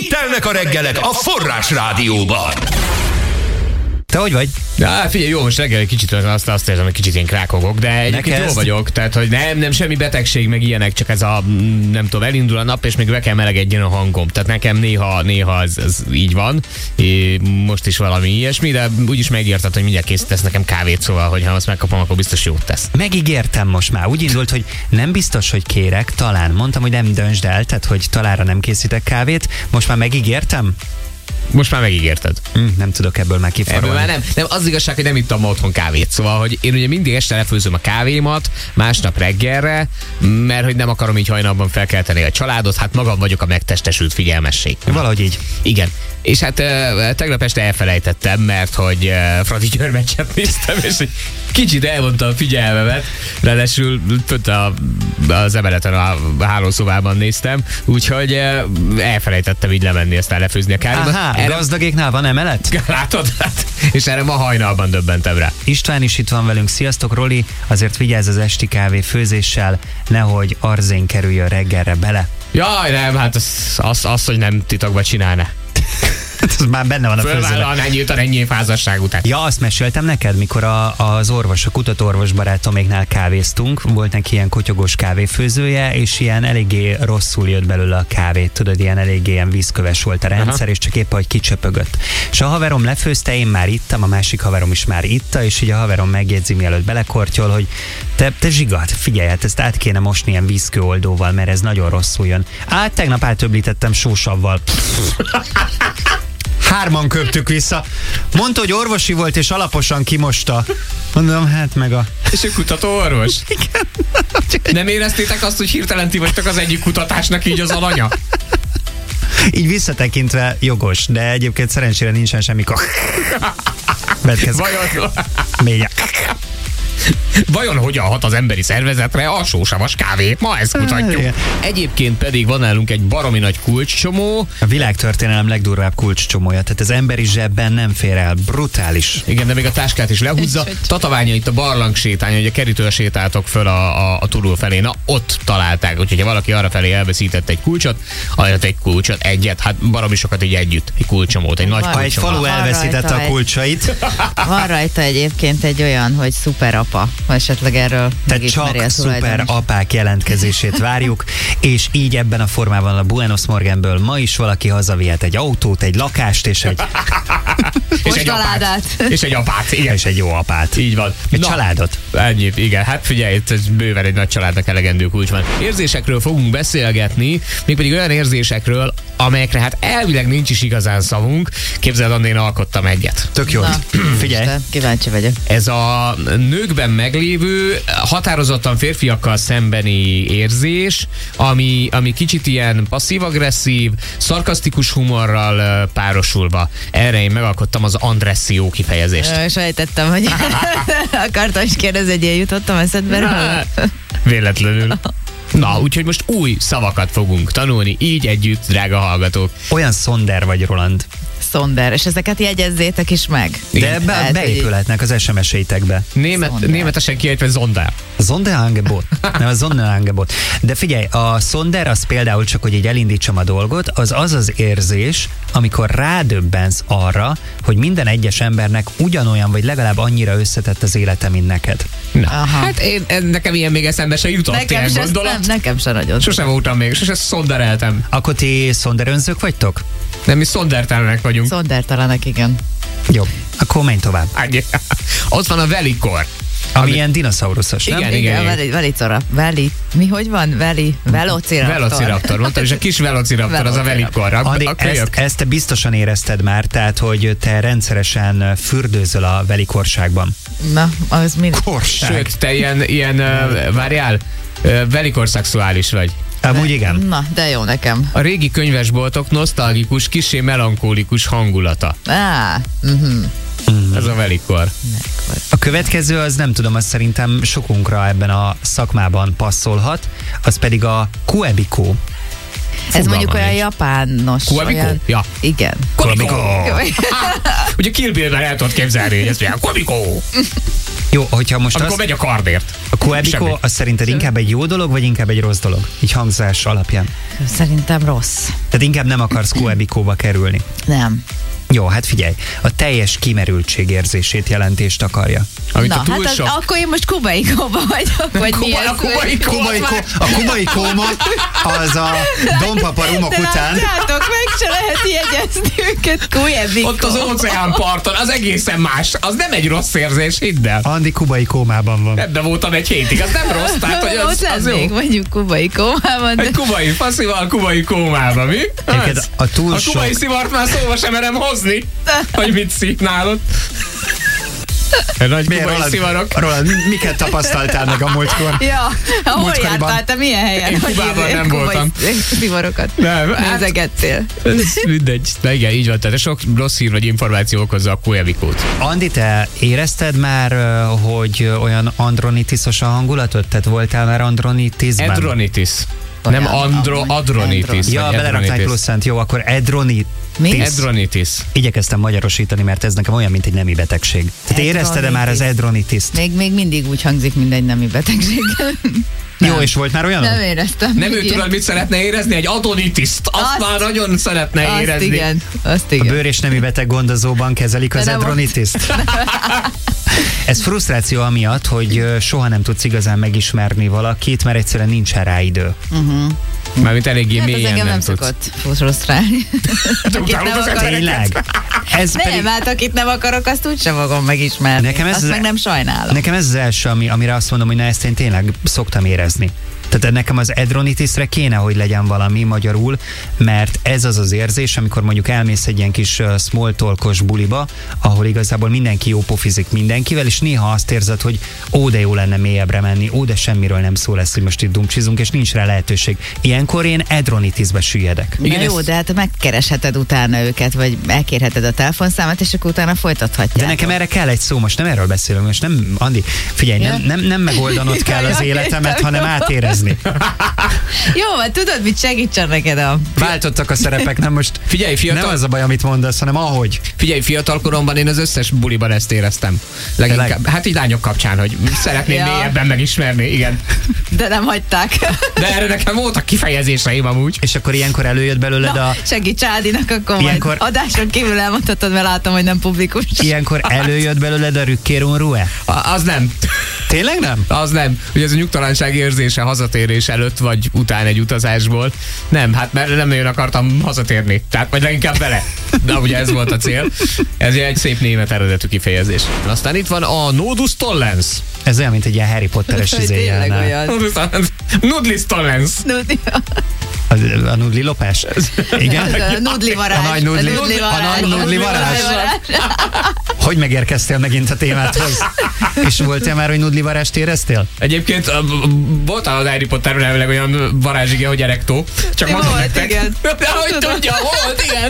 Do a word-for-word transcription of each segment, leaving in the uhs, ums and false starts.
Itt telnek a reggelek a Forrás Rádióban. Te hogy vagy? Na, figyelj, jó, most reggel egy kicsit azt, azt érzem, hogy kicsit én krákogok, de egyébként jó vagyok, tehát hogy nem, nem semmi betegség, meg ilyenek, csak ez a, nem tudom, elindul a nap, és még be kell melegedjen a hangom. Tehát nekem néha, néha ez, ez így van, és most is valami ilyesmi, de úgyis megírtad, hogy mindjárt készítesz nekem kávét, szóval, hogy ha azt megkapom, akkor biztos jót tesz. Megígértem most már. Úgy indult, hogy nem biztos, hogy kérek, talán. Mondtam, hogy nem döntsd el, tehát hogy talánra nem készítek kávét. Most már megígértem? Most már megígérted. Mm, nem tudok ebből már kifarolni. Ebből már nem. Nem, az igazság, hogy nem ittam ma otthon kávét. Szóval, hogy én ugye mindig este lefőzöm a kávémat, másnap reggelre, mert hogy nem akarom így hajnalban felkelteni a családot, hát magam vagyok a megtestesült figyelmesség. Valahogy így. Igen. És hát uh, tegnap este elfelejtettem, mert hogy uh, Fradi Győr meccset néztem, és egy kicsit elvonta a figyelmemet, ráadásul fönt a, az emeleten a hálószobában néztem, úgyhogy uh, elfelejtettem így lemenni, aztán lefőzni a kávémat. Aha, erre... gazdagéknál van emelet? Látod? Hát, és erre ma hajnalban döbbentem rá. István is itt van velünk. Sziasztok, Roli, azért vigyázz az esti kávé főzéssel, nehogy arzén kerüljön reggelre bele. Jaj, nem, hát az, az, az hogy nem titokba csinálna. Ez már benne van a főzőben. Fölvállalná nyíltan ennyi év házasság után. Ja, azt meséltem neked, mikor a, az orvos, a kutatóorvos barátoméknál kávéztunk, volt neki ilyen kotyogós kávéfőzője, és ilyen eléggé rosszul jött belőle a kávé, tudod, ilyen eléggé ilyen vízköves volt a rendszer, aha, és csak épp ahogy kicsöpögött. És a haverom lefőzte, én már ittam, a másik haverom is már itta, és így a haverom megjegyzi, mielőtt belekortyol, hogy te, te zsigat, figyelj, hát ezt át kéne mosni ilyen vízkőoldóval, mert ez nagyon rosszul jön. Á, tegnap átöblítettem sósavval. Hárman köptük vissza. Mondta, hogy orvosi volt, és alaposan kimosta. Mondom, hát meg a... És egy kutató orvos? Igen. Nem éreztétek azt, hogy hirtelen ti vagytok az egyik kutatásnak így az alanya? Így visszatekintve jogos, de egyébként szerencsére nincsen semmi kak. Vajon... Mélyen. Vajon hogyan hat az emberi szervezetre a sósavas kávé? Ma ezt kutatjuk. Egyébként pedig van nálunk egy baromi nagy kulcscsomó. A világtörténelem legdurvább kulcscsomója, tehát az emberi zsebben nem fér el. Brutális. Igen, de még a táskát is lehúzza. Tatabánya itt a barlang sétány, hogy a kerítől sétáltok föl a, a, a turul felé. Na, ott találták, úgyhogy ha valaki arra felé elveszített egy kulcsot, ajánlott egy kulcsot, egyet, hát baromi sokat így együtt. Egy kulcscsomót, egy nagy kulcscsomót. Ha egy falu elveszítette a kulcsait. Van rajta egyébként egy olyan, hogy szuper apa, ha esetleg erről tehát csak szuper apák jelentkezését várjuk, és így ebben a formában a Buenos Morganből ma is valaki hazavihet egy autót, egy lakást, és egy... és egy apát. És egy apát, igen. És egy jó apát. Így van. Egy Na, családot. Ennyi, igen. Hát figyelj, ez bőven egy nagy családnak elegendő kulcs van. Érzésekről fogunk beszélgetni, mégpedig olyan érzésekről, amelyekre hát elvileg nincs is igazán szavunk. Képzeld, Anna, én alkottam egyet. Tök jó. Na, figyelj. Isten, kíváncsi vagyok. Ez a nőkben meglévő, határozottan férfiakkal szembeni érzés, ami, ami kicsit ilyen passzív-agresszív, szarkasztikus humorral párosulva. Erre én megalkottam az andresszió kifejezést. Sejtettem, hogy akartam is kérdezni, hogy én jutottam eszedbe. Véletlenül. Na, úgyhogy most új szavakat fogunk tanulni, így együtt, drága hallgatók. Olyan szonder vagy, Roland. Szonder, és ezeket jegyezzétek is meg. De be, beépülhetnek az es em es-eitekbe. Német, németesen kiejtve Zonder. Sonderangebot. Nem, a Sonderangebot. De figyelj, a Sonder az például csak, hogy így elindítsam a dolgot, az az az érzés, amikor rádöbbensz arra, hogy minden egyes embernek ugyanolyan, vagy legalább annyira összetett az élete, mint neked. Na, hát én, nekem ilyen még eszembe se jutott nekem ilyen se, gondolat. Nem, nekem sem nagyon. Sosem voltam még, sosem szondereltem. Akkor ti szonderönzők vagytok? Nem, mi szondertelenek vagyunk. Szondertelenek, igen. Jó, akkor menj tovább. Annyi. Ott van a velikor. Ami ilyen dinoszauruszos, nem? Igen, igen, igen. Veli, velicora. Veli. Mi, hogy van? Veli. Velociraptor. Velociraptor, mondtam, és a kis velociraptor az a velikor. Andi, ezt, ezt te biztosan érezted már, tehát, hogy te rendszeresen fürdőzöl a velikorságban. Na, az mi? Korság. Sőt, te ilyen, ilyen uh, várjál, uh, velikor szexuális vagy. Amúgy igen. Na, de jó nekem. A régi könyvesboltok nosztalgikus, kissé melankólikus hangulata. Á, uh-huh. Mm. Ez a velikor. A következő az nem tudom, az szerintem sokunkra ebben a szakmában passzolhat, az pedig a kuebiko. Ez mondjuk olyan japános. Kuebiko? Olyan... Ja. Igen. Kuebiko. Ugye Kill Bill-ben el tudod képzelni, hogy ez olyan Kuebiko. Jó, hogyha most Akkor azt... megy a kardért. A Coebico, az szerinted inkább egy jó dolog, vagy inkább egy rossz dolog? Így hangzás alapján. Szerintem rossz. Tehát inkább nem akarsz Coebicóba kerülni. Nem. Jó, hát figyelj, a teljes kimerültség érzését jelentést akarja. Amit Na, a túl hát az, sok... akkor én most kubaikóba vagyok, vagy Kuba, mi ez? a kubai Kubai kó, a kubai kóma az a dompaparumok De után. látjátok, meg se lehet jegyezni őket, Coebico. Ott az óceánparton, az egészen más. Az nem egy rossz érzés, hidd el. Andi kubai kómában van. Ebben voltam egy hétig, az nem rossz, tehát hogy az, Ott az jó. lennék, mondjuk kubaikómában. Egy kubai faszival, kubai kómába, mi? Egyébként Az. a túl a sok- kubai szivart már szóba sem merem hozni, hogy mit szívnál ott. Nagy Miért, kubai Roland, szivarok. Roland, miket tapasztaltál meg a múltkor? Ja, hol Múltkoriban. jártál? Te milyen helyen? Én hogy Kubában izé nem kubai voltam. szivarokat Nem, hát- nézegettél? Ez mindegy. De igen, így van, tehát sok rossz hír vagy információ okozza a Coebicót. Andi, te érezted már, ö, hogy olyan andronitiszos a hangulatod? Tehát voltál már andronitisben? Edronitis. Olyan, Nem andro, amúgy. adronitis. Ja, vagy belerakták edronitis. pluszent. Jó, akkor edronitis. Mi? Edronitis. Igyekeztem magyarosítani, mert ez nekem olyan, mint egy nemi betegség. Tehát érezted-e már az edronitiszt? Még, még mindig úgy hangzik, mint egy nemi betegség. Jó, és volt már olyan? Nem éreztem. Nem ő Ilyen. tudod, mit szeretne érezni? Egy adonitiszt. Azt, Azt- már nagyon szeretne Azt érezni. igen, azt A igen. bőr- és nemi beteg gondozóban kezelik az De nem edronitiszt? Ez frusztráció amiatt, hogy ö, soha nem tudsz igazán megismerni valakit, mert egyszerűen nincsen rá idő. Mármint eléggé Hát ez mélyen engem nem nem tudsz. szokott frusztrálni. Te Akit utálod nem az akarok- embereket? Tényleg? Ez Nem, pedig, hát akit nem akarok, azt úgysem fogom megismerni. Nekem ez azt az- meg nem sajnálom. nekem ez az első, ami, amire azt mondom, hogy na ezt én tényleg szoktam érezni. Tehát nekem az edronitiszre kéne, hogy legyen valami magyarul, mert ez az az érzés, amikor mondjuk elmész egy ilyen kis uh, small talkos buliba, ahol igazából mindenki jó pofizik mindenkivel, és néha azt érzed, hogy ó, de jó lenne mélyebbre menni, ó, de semmiről nem szó lesz, hogy most itt dumcsizunk, és nincs rá lehetőség. Ilyenkor én edronitiszbe süllyedek. Na Igen, jó, ez- de hát megkeresheted utána őket, vagy elkérheted a telefonszámot, és akkor utána folytathatják. De nekem erre kell egy szó, most nem erről beszélünk, most nem, Andi, figyelj, Ja. nem, nem, nem megoldanod kell az Ja, életemet, értem, hanem jó. átérezni. Jó, hát tudod, mit segítsen neked a... Váltottak a szerepek, nem most Figyelj, fiatal, nem az a baj, amit mondasz, hanem ahogy. figyelj, fiatal koromban én az összes buliban ezt éreztem. Leginkább, hát így lányok kapcsán, hogy szeretném Ja. mélyebben megismerni, igen. De nem hagyták. De erre nekem voltak kifejezéseim amúgy. És akkor ilyenkor előjött belőled Na, a... segíts Ádinak, akkor Ilyenkor- majd adáson kívül elmondhatod, mert látom, hogy nem publikus. Ilyenkor előjött belőled a rükkérun rue? A- Az nem. Tényleg nem? Az nem. Ugye ez a nyugtalanság érzése hazatérés előtt, vagy után egy utazásból. Nem, hát mert nem nagyon akartam hazatérni. Tehát vagy leginkább vele. De ugye ez volt a cél. Ez egy szép német eredetű kifejezés. Aztán itt van a Nodus tollens. Ez olyan, mint egy ilyen Harry Potteres Hogy izé tényleg ilyen, olyan. Nodus tollens. Nudlis tollens. Nudli, a, a nudli lopás. Igen? a nudli varázs. A nagy nudli- nudli a varázs. nagy nudli varázs. Hogy megérkeztél megint a témádhoz? És voltál már, hogy nudli varást éreztél? Egyébként a- a- volt a Harry Potterben elvileg olyan varázsige, hogy erektó. Csak mondom Volt, nektek. igen. De hogy Tudom. tudja, volt, igen.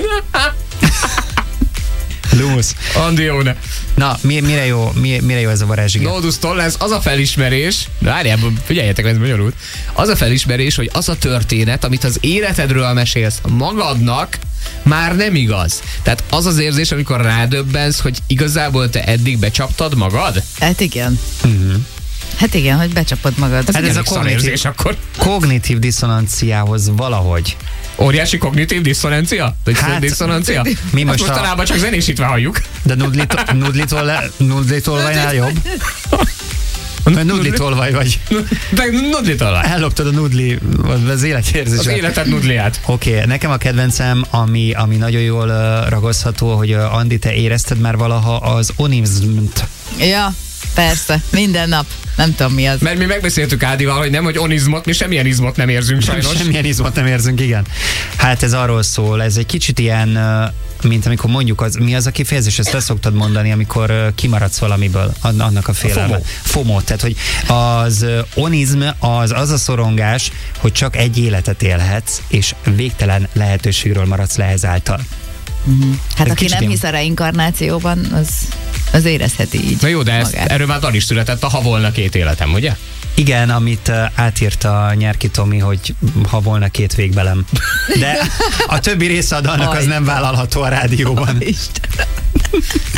Lumus. Andi Jóne. Na, mi, mire, jó, mi, mire jó ez a varázsige? Nodus tollens, az a felismerés, de várjál, figyeljetek, ez bonyolult. Az a felismerés, hogy az a történet, amit az életedről mesélsz magadnak, már nem igaz. Tehát az az érzés, amikor rádöbbensz, hogy igazából te eddig becsaptad magad? Hát igen. Uh-huh. Hát igen, hogy becsapod magad. Hát ez a Elég szar kognitív, érzés akkor. kognitív diszonanciához valahogy. Óriási kognitív diszonancia? Vagy Hát, hát, diszonancia? mi Hát most a- mostanában csak zenésítve halljuk. De nudli, to, nudli, tolle, nudli tolvajnál jobb? Mert nudli tolvaj vagy. De nudli talán. Elloptad a nudli, az életérzés. Az életed nudliát. Oké, okay, nekem a kedvencem, ami, ami nagyon jól uh, ragozható, hogy uh, Andi, te érezted már valaha az onizmt. Ja, persze. Minden nap. Nem tudom mi az. Mert mi megbeszéltük Ádival, hogy nem, hogy onizmot, mi semmilyen izmot nem érzünk sajnos. Semmilyen izmot nem érzünk, igen. Hát ez arról szól, ez egy kicsit ilyen, uh, mint amikor mondjuk, az, mi az a kifejezés, ezt le szoktad mondani, amikor uh, kimaradsz valamiből, an- annak a félelme. FOMO. FOMO. Tehát, hogy az uh, onizm az az a szorongás, hogy csak egy életet élhetsz, és végtelen lehetőségről maradsz le ezáltal. Hát Ez aki kicsit nem ilyen- hisz a reinkarnációban, az, az érezheti így. Na jó, de ezt, magát. erről már dal is született a Ha volna két életem, ugye? Igen, amit uh, átírta Nyerki Tomi, hogy ha volna két végbelem. De a többi része a dalnak az Aj. nem vállalható a rádióban. Isten.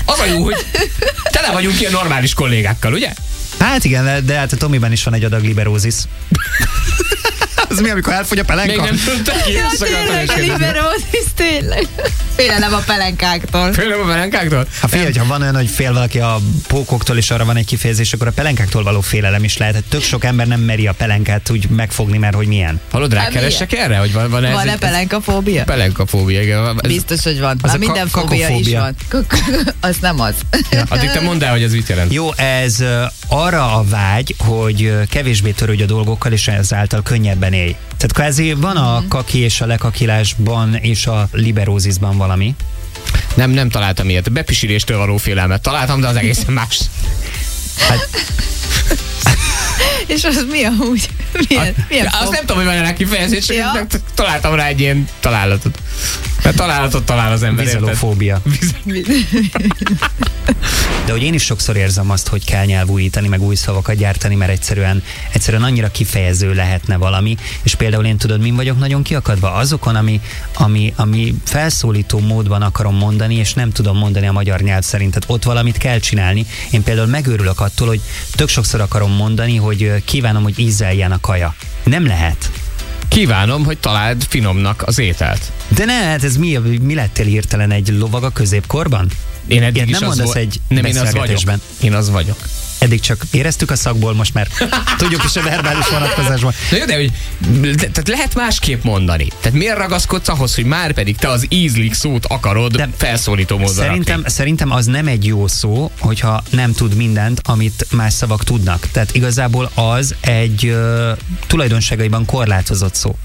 Az a jó, hogy tele vagyunk ilyen normális kollégákkal, ugye? Hát igen, de hát a Tomiban is van egy adag liberózis. Az mi, amikor elfogy a pelenka? Még nem tudtam ki. Ja, tényleg, a liberózis, tényleg. Félelem a pelenkáktól. Félelem a pelenkáktól? Ha figyelj, ha van olyan, hogy fél valaki a pókoktól, és arra van egy kifejezés, akkor a pelenkáktól való félelem is lehet. Hát tök sok ember nem meri a pelenkát úgy megfogni, mert hogy milyen. Hallod, rákeresek erre? Hogy van, van ez Van-e egy- pelenkafóbia? Pelenkafóbia, igen. Ez- Biztos, hogy van. az Már a ka- minden fóbia is kakofóbia. van. Az nem az. Addig te mondd el, hogy ez mit jelent. Jó, ez ö, arra a vágy, hogy ö, kevésbé törődj a dolgokkal, és ezáltal könnyebben élj. Tehát kvázi van a kaki és a lekakilásban és a liberózisban valami. Nem, nem találtam ilyet. Bepisiléstől való félelmet találtam, de az egészen más. Hát, És az mi amúgy? Milyen, milyen Azt fób- nem tudom, hogy van ennek kifejezés, Ja. ja. találtam rá egy ilyen találatot. Mert találatot talál az ember. érted? vizolófóbia. De hogy én is sokszor érzem azt, hogy kell nyelvújítani, meg új szavakat gyártani, mert egyszerűen, egyszerűen annyira kifejező lehetne valami, és például én tudod, min vagyok nagyon kiakadva? Azokon, ami, ami, ami felszólító módban akarom mondani, és nem tudom mondani a magyar nyelv szerint. Tehát ott valamit kell csinálni. Én például megőrülök attól, hogy tök sokszor akarom mondani, hogy ö, kívánom, hogy ízzeljen a kaja. Nem lehet. Kívánom, hogy találd finomnak az ételt. De ne, hát ez mi, mi lettél hirtelen egy lovag a középkorban? Én eddig Ilyet is nem az mondasz volt- egy Nem, én az beszélgetésben. vagyok. Én az vagyok. Eddig csak éreztük a szakból, most már tudjuk is a verbális vonatkozásban. Na jó, de hogy de, tehát lehet másképp mondani. Tehát miért ragaszkodsz ahhoz, hogy már pedig te az ízlik szót akarod De felszólító módon Szerintem, rakni? szerintem az nem egy jó szó, hogyha nem tud mindent, amit más szavak tudnak. Tehát igazából az egy ö, tulajdonságaiban korlátozott szó.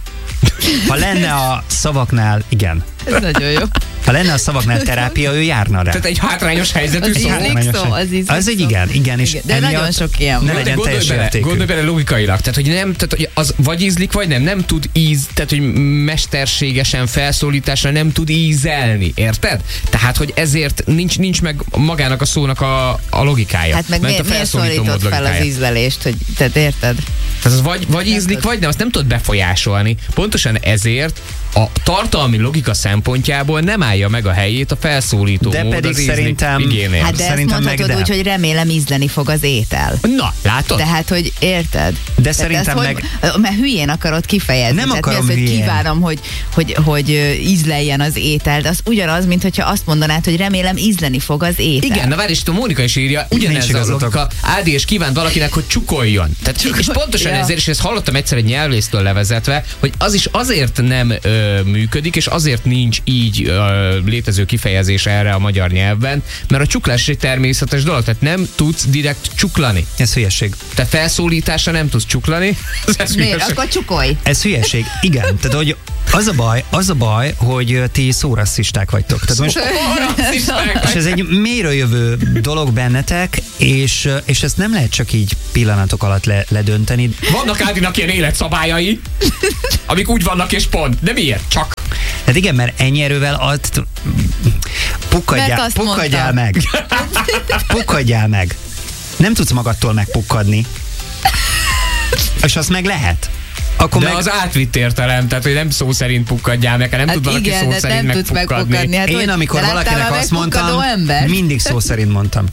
Ha lenne a szavaknál, igen. Ez nagyon jó. Ha lenne a szavaknál terápia, ő járna rá. Tehát egy hátrányos helyzetű Az szó. ízlik hátrányos szó, hely. az ízlik Az egy szó. igen, igen, és Igen, de nagyon emiatt sok ilyen ne van. legyen gondolj teljes bele, értékű. gondolj bele logikailag, tehát hogy nem, tehát hogy az vagy ízlik, vagy nem, nem tud íz, tehát hogy mesterségesen felszólításra nem tud ízelni, érted? Tehát, hogy ezért nincs, nincs meg magának a szónak a, a logikája. Hát meg mert miért, a miért felszólító mód szólítod fel az logikája. ízlelést, hogy te érted? Tehát az vagy, vagy Nem ízlik, tud. vagy nem, azt nem tudod befolyásolni. Pontosan ezért a tartalmi logika szempontjából nem állja meg a helyét a felszólító De mód pedig az ízlik szerintem- igényénél. Hát de ezt Szerintem meg mondhatod de. úgy, hogy remélem ízleni fog az étel. Na, látod? Tehát, hogy érted? De Tehát szerintem ezt meg- Hogy, mert hülyén akarod kifejezni. Nem Tehát mi akarom az, hogy hülyén. kívánom, hogy, hogy, hogy ö, ízleljen az étel. De az ugyanaz, mint hogyha azt mondanád, hogy remélem ízleni fog az étel. Igen, na várj, és itt a Mónika is írja, ugyanez Nincs a igazatok. logika, Ádi és kívánt valakinek, hogy csukoljon. Tehát, és pontosan Ja. ezért, és ezt hallottam egyszer egy nyelvésztől levezetve, hogy az is azért nem ö, működik, és azért nincs így ö, létező kifejezés erre a magyar nyelvben, mert a csuklás egy természetes dolog, tehát nem tudsz direkt csuklani. Ez hülyeség. Tehát felszólításra nem tudsz csuklani. Ez Miért? hülyeség. Akkor csukolj. Ez hülyeség, igen. Tehát, hogy az a baj, az a baj, hogy ti szórasszisták vagytok. Tehát most, Rasszisták. és ez egy mélyről jövő dolog bennetek, és, és ezt nem lehet csak így pillanatok alatt le, ledönteni. Vannak Ádinak ilyen életszabályai, amik úgy vannak és pont. De miért? Csak. Hát igen, mert ennyi erővel ad... Mert Pukkadjál, azt pukkadjál mondtam. meg. Pukkadjál meg. Nem tudsz magadtól megpukkadni. És azt meg lehet. Akkor De meg... az átvitt értelem, tehát hogy nem szó szerint pukkadjál meg, nem Hát tud valaki igen, szó de szerint nem tudsz megpukkadni. megpukkadni. Hát, Én, hogy- amikor de láttál valakinek már azt megpukkadó mondtam, embert? mindig szó szerint mondtam.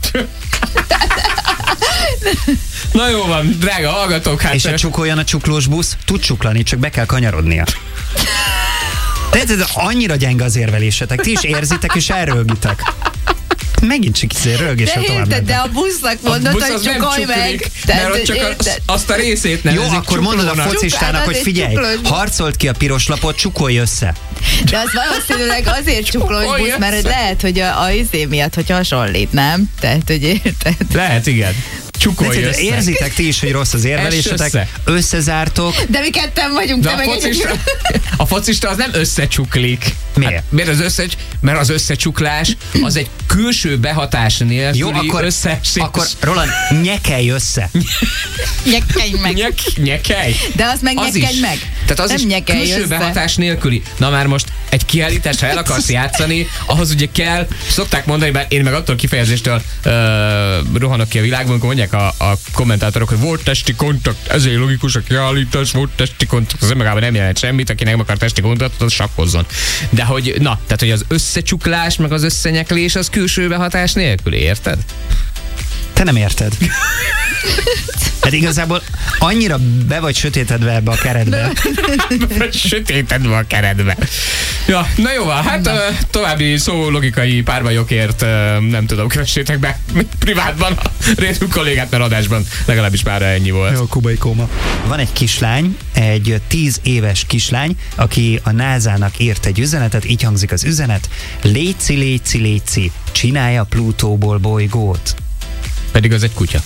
Na jó van, drága hallgatók, hát És a csukoljon a csuklós busz, tud csuklani, csak be kell kanyarodnia. De ez, ez annyira gyenge az érvelésetek. Ti is érzitek és elrögitek. Megint csak izé rögés De a tovább érted, de mentem. a busznak a mondod, busz hogy az nem csukolj meg. csuklik, Tehát, mert ott hogy csak érted? az, azt a részét Jó, nevezik akkor mondod a csuklónak. focistának, hogy Csukálod, figyelj, egy csuklós busz. harcolt ki a piros lapot, csukolj össze. De az valószínűleg azért csuklós Csukolj busz, mert össze. lehet, hogy a, a izé miatt, hogy hasonlít, nem? Tehát, hogy érted? Lehet, igen. Csukolj De össze. érzitek ti is, hogy rossz az érvelésetek, össze. összezártok. De mi ketten vagyunk, De te a meg focista, egy... a focista az nem összecsuklik. Miért? Hát, miért az össze, mert az összecsuklás az egy külső behatás nélküli Jó, akkor, összeesés. akkor Roland, nyekelj össze. Nyekelj meg. Nyek, nyekej. De azt meg Az nyekelj is. meg. Tehát az Nem is nyekelj külső össze. behatás nélküli. Na már most egy kiállítás, ha el akarsz játszani, ahhoz ugye kell, szokták mondani, mert én meg attól kifejezéstől uh, rohanok ki a világban, amikor mondják a, a kommentátorok, hogy volt testi kontakt, ezért logikus a kiállítás, volt testi kontakt, az önmagában nem jelent semmit, aki nem akar testi kontaktot, az sakkozzon. De hogy, na, tehát hogy az összecsuklás, meg az összenyeklés, az külső behatás nélkül, érted? Te nem érted. Hát igazából annyira be vagy sötétedve ebbe a keretbe. Be vagy sötétedve a keretbe. Ja, na jó, hát na. További szó logikai párbajokért nem tudom, kövessétek be privátban a rétű kollégát, mert adásban legalábbis már ennyi volt. Jó, kubai kóma. Van egy kislány, egy tíz éves kislány, aki a nászának írt egy üzenetet, így hangzik az üzenet: léci, léci, léci, csinálja Plutóból bolygót. Pedig az egy kutya.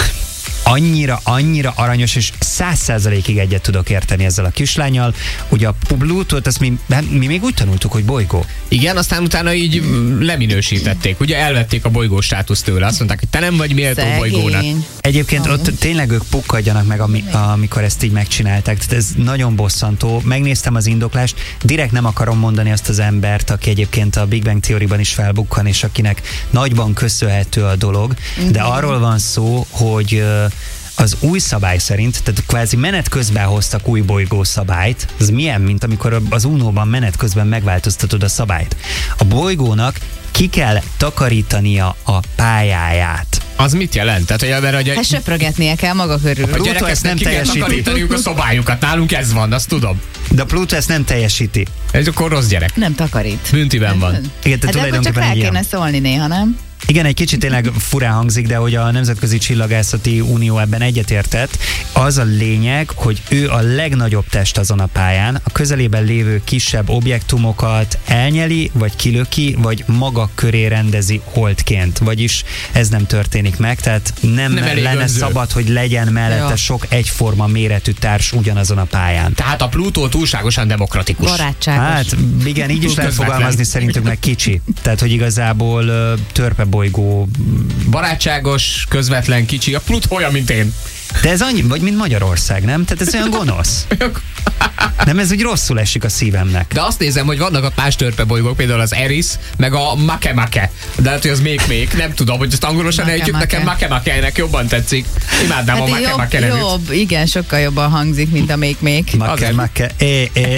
Annyira, annyira aranyos, és száz százalékig egyet tudok érteni ezzel a kislánnyal. Ugye a Plutót, azt mi, mi még úgy tanultuk, hogy bolygó. Igen, aztán utána így leminősítették. Ugye elvették a bolygó státuszt tőle. Azt mondták, hogy te nem vagy méltó bolygónak. Egyébként ott tényleg ők pukkadjanak meg, ami, amikor ezt így megcsinálták. Tehát ez nagyon bosszantó. Megnéztem az indoklást. Direkt nem akarom mondani azt az embert, aki egyébként a Big Bang Theory-ban is felbukkan, és akinek nagyban köszönhető a dolog. De arról van szó, hogy az új szabály szerint, tehát kvázi menet közben hoztak új bolygó szabályt. Ez milyen, mint amikor az Unóban menet közben megváltoztatod a szabályt. A bolygónak ki kell takarítania a pályáját. Az mit jelent? Tehát, hogy, mert, hogy hát söprögetnie kell maga körül. A gyerekeknek ki kell takarítaniuk a szobájukat. Nálunk ez van, azt tudom. De a Pluto ezt nem teljesíti. Ez akkor rossz gyerek. Nem takarít. Büntiben van. Igen, hát akkor csak rá kéne szólni néha, nem? Igen, egy kicsit tényleg furán hangzik, de hogy a Nemzetközi Csillagászati Unió ebben egyetértett. Az a lényeg, hogy ő a legnagyobb test azon a pályán, a közelében lévő kisebb objektumokat elnyeli, vagy kilöki, vagy maga köré rendezi holdként. Vagyis ez nem történik meg, tehát nem, nem lenne önző. Szabad, hogy legyen mellette ja. sok egyforma méretű társ ugyanazon a pályán. Tehát a Plutó túlságosan demokratikus. Barátságos. Hát igen, így is lehet fogalmazni, szerintük meg kicsi. Tehát, hogy igazából törpe bolygó. Barátságos, közvetlen, kicsi. A Plutó olyan, mint én. De ez annyi, vagy mint Magyarország, nem? Tehát ez olyan gonosz. Nem, ez úgy rosszul esik a szívemnek. De azt nézem, hogy vannak a más törpe bolygók, például az Eris, meg a Makemake. De hát, hogy az még még, nem tudom, hogy ezt angolosan ejtjük, nekem Makemake-nek jobban tetszik. Imádnám hát a Makemake nevűt. Jobb, igen, sokkal jobban hangzik, mint a még-még. Makemake, é, é.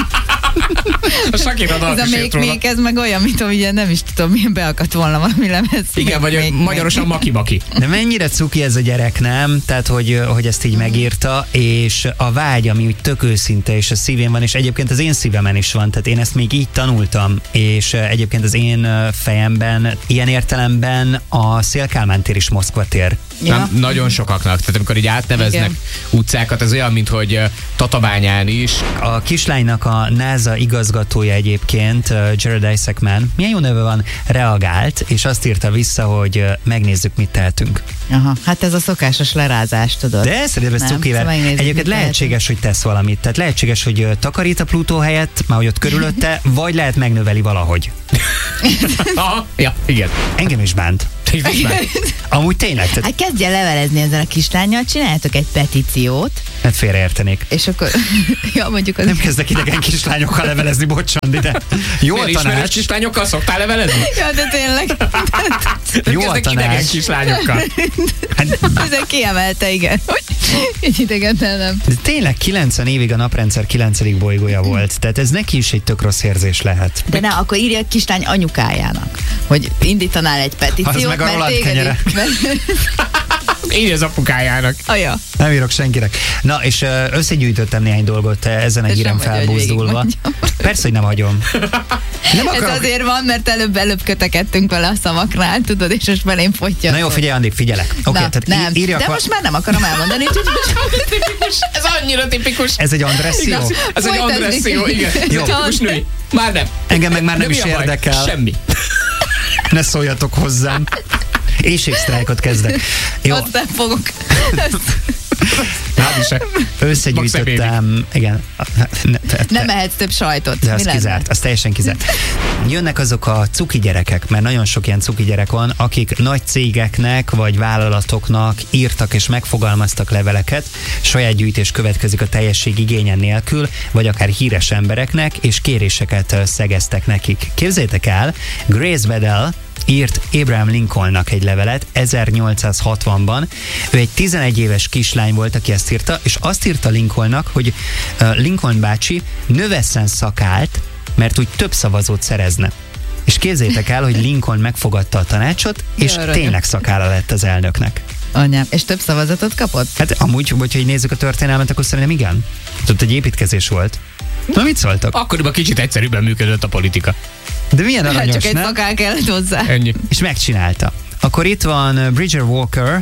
A Sakira dalt is írt róla. Ez meg olyan, mint ugye nem is tudom, milyen beakadt volna valami lemez. Igen, vagy még, magyarosan maki-maki. De mennyire cuki ez a gyerek, nem? Tehát, hogy, hogy ezt így megírta, és a vágy, ami úgy tök őszinte, és a szívén van, és egyébként az én szívemen is van, tehát én ezt még így tanultam, és egyébként az én fejemben, ilyen értelemben a Széll-Kálmán tér is Moszkva tér. Ja. Nem, nagyon sokaknak, tehát amikor így átneveznek igen. utcákat, ez olyan, mint hogy Tatabányán is. A kislánynak a NASA igazgatója egyébként, Jared Isaacman, milyen jó neve van, reagált, és azt írta vissza, hogy megnézzük, mit tehetünk. Aha, hát ez a szokásos lerázás, tudod. De szerintem ez cukivel. Szóval egyébként lehetséges, tehetünk. Hogy tesz valamit. Tehát lehetséges, hogy takarít a Plutó helyett, már hogy ott körülötte, vagy lehet megnöveli valahogy. Aha, ja, igen. Engem is bánt. Amúgy tényleg. Tehát... Hát kezdje levelezni ezzel a kislánnyal, csináljátok egy petíciót. Hát félreértenék. És akkor, ja, mondjuk az... Nem kezdek idegen kislányokkal levelezni, bocsandi, de jó a tanács. Ismerős kislányokkal szoktál levelezni? Ja, de tényleg. Nem jó kezdek idegen kislányokkal. Hát... Ezzel kiemelte, igen. Egy idegen, nem. De tényleg kilencven évig a naprendszer kilencedik bolygója volt, tehát ez neki is egy tök rossz érzés lehet. De ne, akkor írja a kislány anyukájának, hogy indítanál egy petíciót. Az meg a Roland kenyere. Így az apukájának. Aja. Nem írok senkinek. Na, és összegyűjtöttem néhány dolgot ezen a hírem felbuzdulva. Persze, hogy nem hagyom. Nem akarok... Ez azért van, mert előbb-előbb kötekedtünk vele a szavaknál, tudod, és most belém fogyja. Na jó, figyelj, Andi, figyelek. Okay, Na, tehát nem, írjak, de most már nem akarom elmondani. Tipikus. Ez annyira tipikus. Ez egy andresszió? Ez egy andresszió, igen. Jó. Tipikus női. Már nem. Engem meg már nem, nem is érdekel. Semmi. Ne szóljatok hozzám. Éjségsztrájkot kezdek. Jó. Aztán fogok. Összegyűjtöttem, igen. Ne, nem ehetsz több sajtot. De az kizárt, az teljesen kizárt. Jönnek azok a cuki gyerekek, mert nagyon sok ilyen cuki gyerek van, akik nagy cégeknek vagy vállalatoknak írtak és megfogalmaztak leveleket, saját gyűjtés következik a teljesség igényen nélkül, vagy akár híres embereknek, és kéréseket szegeztek nekik. Képzeljétek el, Grace Bedell írt Abraham Lincolnnak egy levelet ezernyolcszázhatvanban. Ő egy tizenegy éves kislány volt, aki ezt írta, és azt írta Lincolnnak, hogy Lincoln bácsi növesszen szakált, mert úgy több szavazót szerezne. És képzeljétek el, hogy Lincoln megfogadta a tanácsot, és Jaj, tényleg szakála lett az elnöknek. Anyám, és több szavazatot kapott? Hát amúgy, hogyha így nézzük a történelmet, akkor szerintem igen. Ott egy építkezés volt. Na, mit szóltak? Akkoriban kicsit egyszerűbben működött a politika. De milyen aranyos, hát csak nem? egy szakál kellett hozzá. Ennyi. És megcsinálta. Akkor itt van Bridger Walker,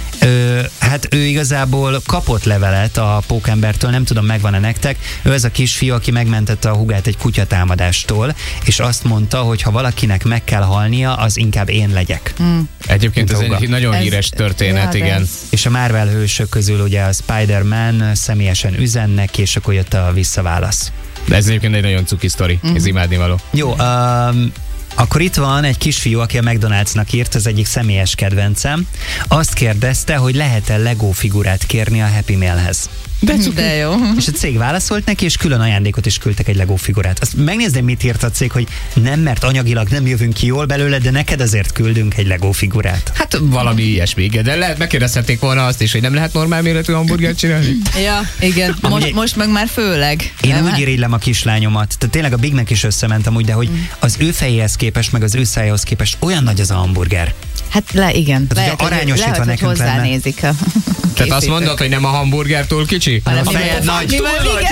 Ö, hát ő igazából kapott levelet a pókembertől, nem tudom, megvan-e nektek. Ő az a kisfiú, aki megmentette a húgát egy kutyatámadástól, és azt mondta, hogy ha valakinek meg kell halnia, az inkább én legyek. Mm. Egyébként ez egy nagyon ez, híres történet, ja, igen. Ez. És a Marvel hősök közül ugye a Spider-Man személyesen üzen neki, és akkor jött a visszaválasz. De ez egyébként egy nagyon cuki sztori, mm. ez imádnivaló. Jó, um, akkor itt van egy kisfiú, aki a McDonald'snak írt, az egyik személyes kedvencem. Azt kérdezte, hogy lehet-e Lego figurát kérni a Happy Mealhez. De, De jó. És a cég válaszolt neki, és külön ajándékot is küldtek, egy Lego figurát. Azt megnézném, mit írt a cég, hogy nem, mert anyagilag nem jövünk ki jól belőle, de neked azért küldünk egy Lego figurát. Hát valami ilyesmi, de lehet, megkérdezhették volna azt is, hogy nem lehet normál méretű hamburgert csinálni. Ja, igen. Most, egy... most meg már főleg. Én nem úgy irigylem a kislányomat. Tehát tényleg a Big Mac is összementem úgy, de hogy az ő fejéhez képest, meg az ő szájához képest olyan nagy az a hamburger. Hát le, igen. Tehát, lehet, arányosítva lehet, nekünk lenne. Hozzánézik a Tehát azt mondod, hogy nem a hamburger túl kicsi? Hanem a fejed nagy. Túl nagy.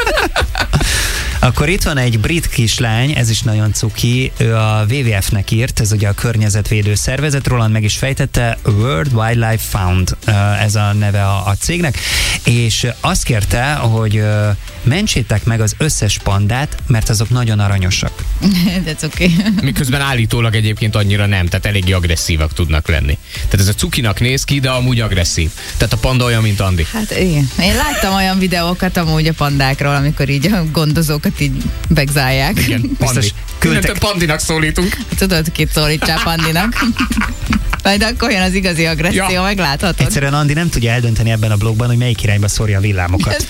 Akkor itt van egy brit kislány, ez is nagyon cuki, ő a dupla vé vé ef-nek írt, ez ugye a környezetvédő szervezet, Roland meg is fejtette, World Wildlife Fund, ez a neve a, a cégnek, és azt kérte, hogy mentsétek meg az összes pandát, mert azok nagyon aranyosak. De cuki. Miközben állítólag egyébként annyira nem, tehát eléggé agresszívak tudnak lenni. Tehát ez a cukinak néz ki, de amúgy agresszív. Tehát a panda olyan, mint Andi. Hát igen. Én láttam olyan videókat amúgy a pandákról, amikor így a gondozókat így begzálják. Igen, Pandi. Küldtek... Pandinak szólítunk. Tudod, kit szólítsál Pandinak. Majd akkor jön az igazi agresszió, ja. Megláthatod. Egyszerűen Andi nem tudja eldönteni ebben a blogban, hogy melyik irányba szórja a villámokat.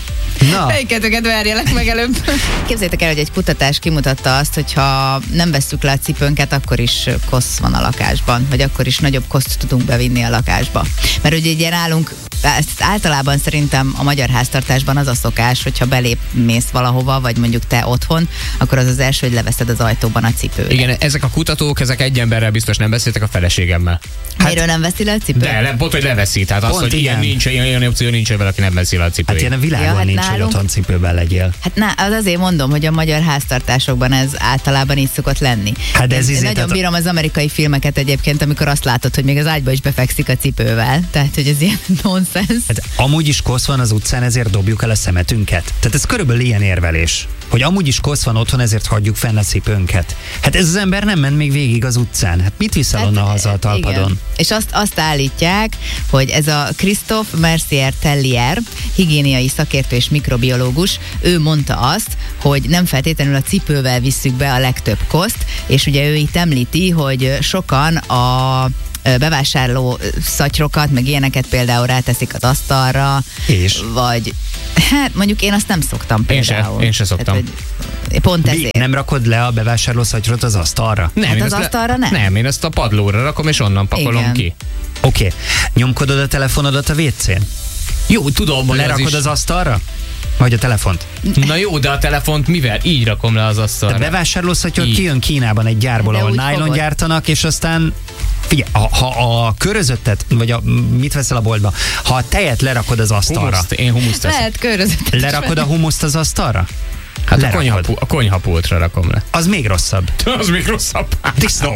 Na. Melyiketeket verjelek meg előbb. Képzeljétek el, hogy egy kutatás kimutatta azt, hogy ha nem vesszük le a cipőnket, akkor is kosz van a lakásban, vagy akkor is nagyobb koszt tudunk bevinni a lakásba. Mert ugye ugye nálunk, ezt általában szerintem a magyar háztartásban az a szokás, hogyha belép mész valahova, vagy mondjuk te otthon, akkor az az első, hogy leveszed az ajtóban a cipőt. Igen, ezek a kutatók, ezek egy emberrel biztos nem beszéltek, a feleségemmel. Hát, miről nem veszi le a cipőt? De, nem, pont, hogy leveszi. Tehát az, hogy ilyen nincs, ilyen, ilyen opció nincs, hogy valaki nem veszi le a cipőt. Hát ilyen a világon ja, hát nincs, nálunk... hogy otthon cipőben legyél. Hát na, az azért mondom, hogy a magyar háztartásokban ez általában így szokott lenni. Hát ez Én izé, nagyon bírom az amerikai filmeket egyébként, amikor azt látod, hogy még az ágyba is befekszik a cipővel. Tehát, hogy ez ilyen nonsens. Hát amúgy is kosz van az utcán, ezért dobjuk el a szemetünket. Tehát ez körülbelül ilyen érvelés, hogy amúgy is kosz van otthon, ezért hagyjuk fenn a cipőnket. Hát ez az ember nem ment még végig az utcán. Hát mit viszel hát, onnan haza a talpadon? Igen. És azt, azt állítják, hogy ez a Christophe Mercier Tellier, higiéniai szakértő és mikrobiológus, ő mondta azt, hogy nem feltétlenül a cipővel visszük be a legtöbb koszt, és ugye ő itt említi, hogy sokan a bevásárló szatyrokat, meg ilyeneket például ráteszik az asztalra, és? Vagy hát mondjuk én azt nem szoktam például. Én se, én se szoktam. Hát, pont ezért. Nem rakod le a bevásárló szatyrot az asztalra? Nem, hát az asztalra le... nem? Nem, én ezt a padlóra rakom, és onnan pakolom Igen. ki. Oké. Okay. Nyomkodod a telefonodat a vécén? Jó, tudom, hogy lerakod az, az asztalra? Vagy a telefont? Na jó, de a telefont mivel? Így rakom le az asztalra. A bevásárló szatyor kijön Kínában egy gyárból, ahol nylon gyártanak, és aztán figyelj, ha a körözöttet, vagy a, mit veszel a boltba, ha a tejet lerakod az asztalra. Humuszt, én humuszt teszem. Lehet körözöttet. Lerakod a humuszt az asztalra? Hát a, konyhapul, a konyhapultra rakom le. Az még rosszabb. Az még rosszabb. Disznó.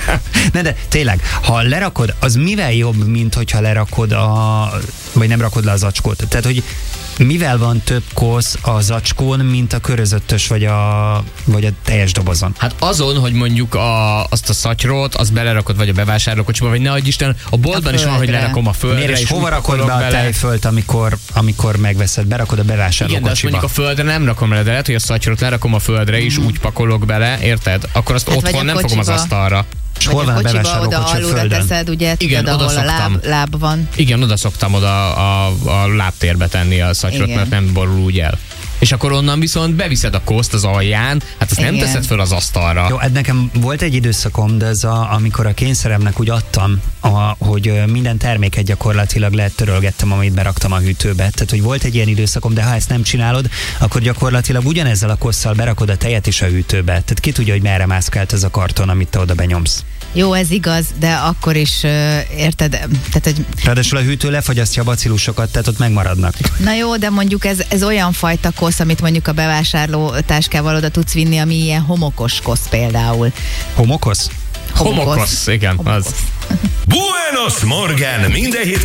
Ne, de tényleg, ha lerakod, az mivel jobb, mint hogyha lerakod a, vagy nem rakod le az acskót? Tehát, hogy Mivel van több kosz a zacskón, mint a körözöttös vagy a, vagy a teljes dobozon? Hát azon, hogy mondjuk a, azt a szatyrot, azt belerakod vagy a bevásárlókocsiba, vagy ne adj Isten, a boltban a is van, hogy lerakom a földre. Miért, és, és hova rakod be a tejfölt, amikor, amikor megveszed? Berakod a bevásárlókocsiba. Igen, de azt mondjuk a földre nem rakom bele, de lehet, hogy a szatyrot lerakom a földre, és mm. úgy pakolok bele, érted? Akkor azt hát otthon nem fogom az asztalra. És hol van a bevásárlókocsi a földön? Teszed, ugye, igen, tudod, oda ahol szoktam. a láb, láb van. Igen, oda szoktam oda a, a lábtérbe tenni a szatyrot, igen. Mert nem borul úgy el. És akkor onnan viszont beviszed a koszt az alján, hát azt igen. Nem teszed föl az asztalra. Jó, hát nekem volt egy időszakom, de ez a, amikor a kényszeremnek úgy adtam, a, hogy minden terméket gyakorlatilag letörölgettem, amit beraktam a hűtőbe. Tehát, hogy volt egy ilyen időszakom, de ha ezt nem csinálod, akkor gyakorlatilag ugyanezzel a kosszal berakod a tejet is a hűtőbe. Tehát ki tudja, hogy merre mászkált ez a karton, amit te oda benyomsz. Jó, ez igaz, de akkor is uh, érted, tehát hogy... Ráadásul a hűtő lefagyasztja a bacillusokat, tehát ott megmaradnak. Na jó, de mondjuk ez, ez olyan fajta kosz, amit mondjuk a bevásárló táskával oda tudsz vinni, ami ilyen homokos kosz például. Homokosz? Homokosz, igen. Homokosz. Az. Buenos Morgen, minden hét